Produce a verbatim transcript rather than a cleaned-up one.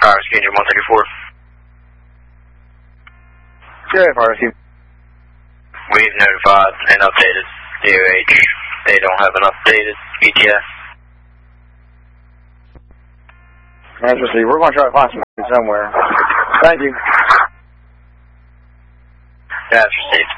Fire Rescue Engine one thirty-four. Yeah, Fire Rescue. We've notified and updated D O H. They don't have an updated E T S. As we see, we're going to try to find some somewhere. Thank you. That's received.